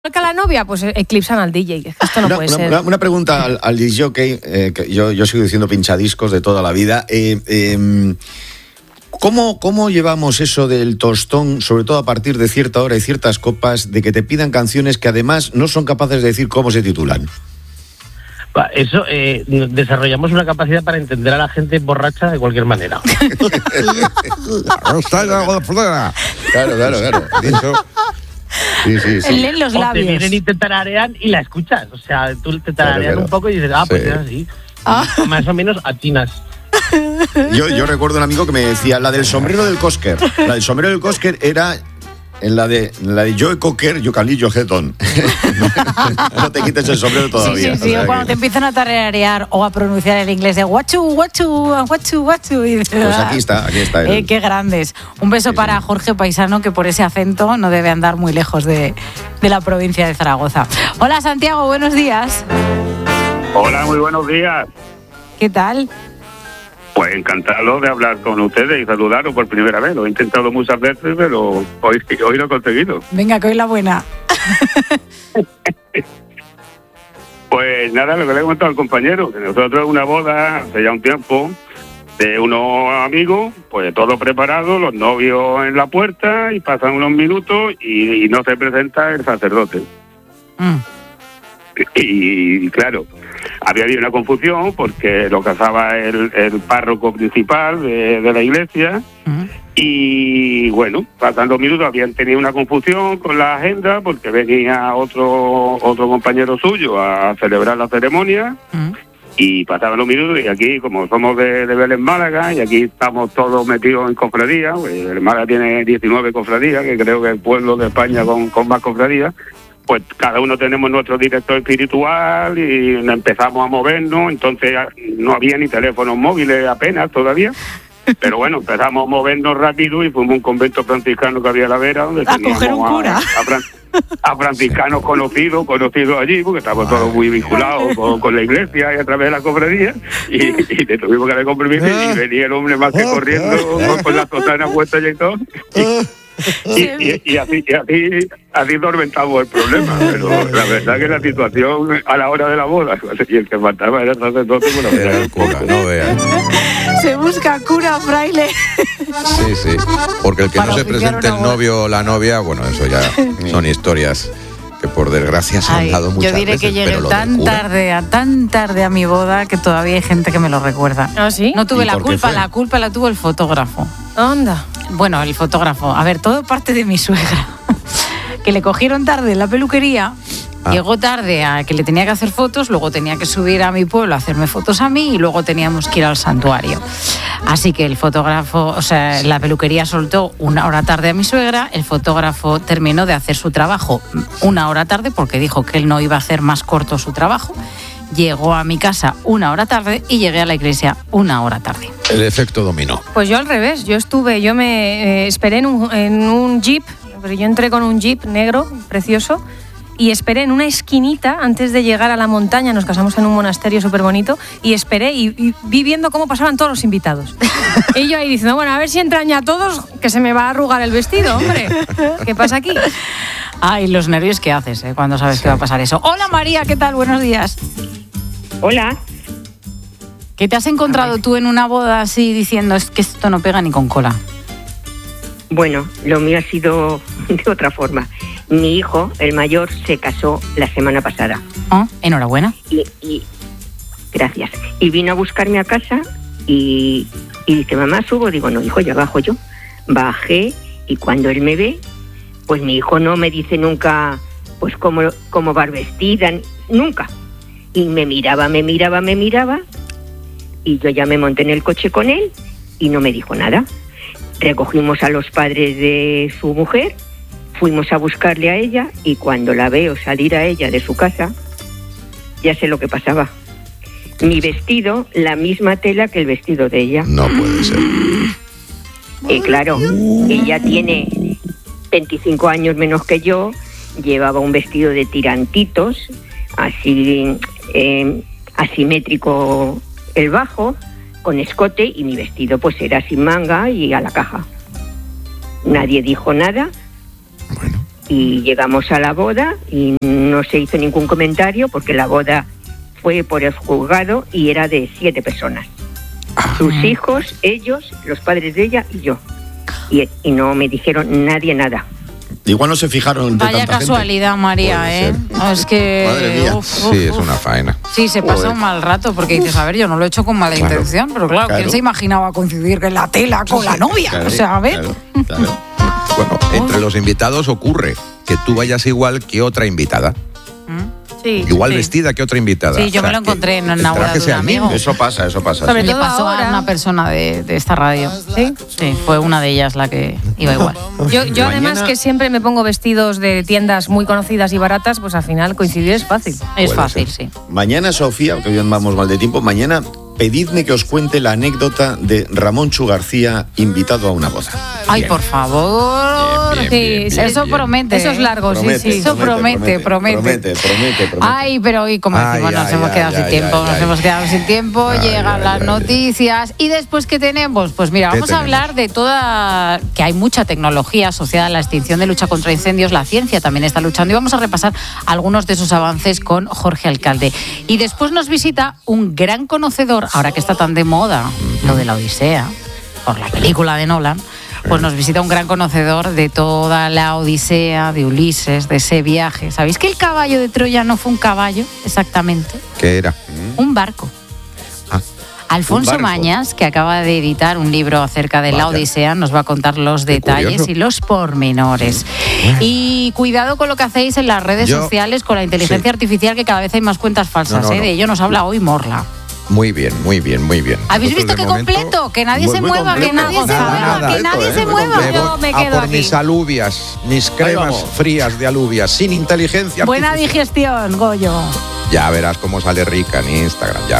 Que a la novia, pues eclipsan al DJ. Esto no puede ser. Una pregunta al disjockey, que yo sigo diciendo pinchadiscos de toda la vida. ¿Cómo llevamos eso del tostón, sobre todo a partir de cierta hora y ciertas copas, de que te pidan canciones que además no son capaces de decir cómo se titulan? Eso, desarrollamos una capacidad para entender a la gente borracha de cualquier manera. Claro. Eso. Sí. Leen los labios. O te vienen y te tararean y la escuchas. O sea, tú te tarareas un poco y dices, pues es así. Más o menos atinas. Yo recuerdo un amigo que me decía, la del sombrero del Cosquer. La del sombrero del Cosquer era en la de Joe Cocker, Yocalillo Getón. No te quites el sombrero todavía. Sí, o cuando te empiezan a tararear o a pronunciar el inglés de guachu. Pues aquí está. Qué grandes. Un beso para Jorge Paisano, que por ese acento no debe andar muy lejos de la provincia de Zaragoza. Hola, Santiago, buenos días. Hola, muy buenos días. ¿Qué tal? Pues encantado de hablar con ustedes y saludaros por primera vez. Lo he intentado muchas veces, pero hoy lo he conseguido. Venga, que hoy la buena. Pues nada, lo que le he comentado al compañero, que nosotros una boda hace ya un tiempo de unos amigos, pues todo preparado, los novios en la puerta y pasan unos minutos y no se presenta el sacerdote. Y claro, había habido una confusión porque lo casaba el párroco principal de la iglesia. Y bueno, pasan 2 minutos, habían tenido una confusión con la agenda porque venía otro compañero suyo a celebrar la ceremonia. Y pasaban los minutos y aquí, como somos de Belén, Málaga, y aquí estamos todos metidos en cofradías, pues Málaga tiene 19 cofradías, que creo que es el pueblo de España con más cofradías. Pues cada uno tenemos nuestro director espiritual y empezamos a movernos, entonces no había ni teléfonos móviles apenas todavía, pero bueno, empezamos a movernos rápido y fuimos a un convento franciscano que había a la vera, donde teníamos a franciscanos conocidos allí, porque estábamos todos muy vinculados con la iglesia y a través de la cofradía, y le tuvimos que dar compromiso y venía el hombre más que corriendo con las sotanas puestas y todo. Y así solventamos el problema, pero la verdad que la situación a la hora de la boda, y el que faltaba era el sacerdote, era el cura, no veas. Se busca cura, fraile. Sí, porque el que no se presente el novio o la novia, bueno, eso ya son historias que por desgracia se han dado muchas veces. Yo diré que llegué tan tarde a mi boda que todavía hay gente que me lo recuerda. ¿Ah, sí? No tuve la culpa la tuvo el fotógrafo. Anda. Bueno, el fotógrafo. A ver, todo parte de mi suegra. Que le cogieron tarde en la peluquería. Llegó tarde a que le tenía que hacer fotos, luego tenía que subir a mi pueblo a hacerme fotos a mí y luego teníamos que ir al santuario. Así que el fotógrafo, o sea, la peluquería soltó 1 hora tarde a mi suegra, el fotógrafo terminó de hacer su trabajo 1 hora tarde porque dijo que él no iba a hacer más corto su trabajo. Llegó a mi casa 1 hora tarde y llegué a la iglesia 1 hora tarde. El efecto dominó. Pues yo al revés, yo me esperé en un jeep, pero yo entré con un jeep negro, precioso, y esperé en una esquinita antes de llegar a la montaña. Nos casamos en un monasterio súper bonito y esperé y vi viendo cómo pasaban todos los invitados. Y yo ahí diciendo, bueno, a ver si entran ya todos, que se me va a arrugar el vestido, hombre. ¿Qué pasa aquí? Ay, los nervios que haces cuando sabes que va a pasar eso. Hola María, ¿qué tal? Buenos días. Hola. ¿Qué te has encontrado tú en una boda así diciendo es que esto no pega ni con cola? Bueno, lo mío ha sido de otra forma. Mi hijo, el mayor, se casó la semana pasada. Enhorabuena. Y gracias. Y vino a buscarme a casa y dice, mamá, subo. Digo, no, hijo, ya bajo yo. Bajé y cuando él me ve, pues mi hijo no me dice nunca, pues cómo va vestida, nunca. Y me miraba. Y yo ya me monté en el coche con él y no me dijo nada. Recogimos a los padres de su mujer, fuimos a buscarle a ella y cuando la veo salir a ella de su casa, ya sé lo que pasaba. Mi vestido, la misma tela que el vestido de ella. No puede ser. Claro, ella tiene 25 años menos que yo, llevaba un vestido de tirantitos, así asimétrico el bajo, con escote, y mi vestido pues era sin manga y a la caja. Nadie dijo nada. Bueno. Y llegamos a la boda y no se hizo ningún comentario porque la boda fue por el juzgado y era de 7 personas. Sus hijos, ellos, los padres de ella y yo. Y no me dijeron nadie nada. Igual no se fijaron en Vaya tanta casualidad, gente. María, No, es que... Madre mía. Sí, es una faena. Sí, se pasa un mal rato porque dices, a ver, yo no lo he hecho con mala intención, pero claro, ¿quién se imaginaba coincidir en la tela con la novia? Claro, o sea, a ver. Claro. Bueno, entre los invitados ocurre que tú vayas igual que otra invitada. Sí, Igual vestida que otra invitada. Sí, yo me lo encontré en una boda de un amigo. Eso pasa. Sobre Le todo pasó ahora. a una persona de esta radio. ¿Sí? Sí, fue una de ellas la que iba igual. Yo además que siempre me pongo vestidos de tiendas muy conocidas y baratas, pues al final coincidir es fácil. Es fácil, sí. Mañana, Sofía, que hoy vamos mal de tiempo, mañana pedidme que os cuente la anécdota de Ramón Chu García invitado a una boda. Ay, por favor. Bien, Eso promete. Eso es largo, Promete, sí. Eso promete. Ay, pero hoy, como decimos, nos hemos quedado sin tiempo. Nos hemos quedado sin tiempo, llegan las noticias. ¿Y después qué tenemos? Pues mira, vamos a hablar de toda... que hay mucha tecnología asociada a la extinción de lucha contra incendios. La ciencia también está luchando y vamos a repasar algunos de esos avances con Jorge Alcalde. Y después nos visita un gran conocedor, ahora que está tan de moda lo de la Odisea, por la película de Nolan, pues nos visita un gran conocedor de toda la Odisea, de Ulises, de ese viaje. ¿Sabéis que el caballo de Troya no fue un caballo exactamente? ¿Qué era? Un barco. Alfonso Mañas, que acaba de editar un libro acerca de la Odisea, nos va a contar los detalles curioso. y los pormenores. Y cuidado con lo que hacéis en las redes sociales con la inteligencia artificial, que cada vez hay más cuentas falsas. De ello nos habla hoy Morla. Muy bien. ¿Habéis visto qué completo? Que nadie se mueva, que nadie se mueva, que nadie se mueva. Yo me quedo por aquí. mis alubias, mis cremas frías de alubias, sin inteligencia Buena artificial. digestión, Goyo. Ya verás cómo sale rica en Instagram, ya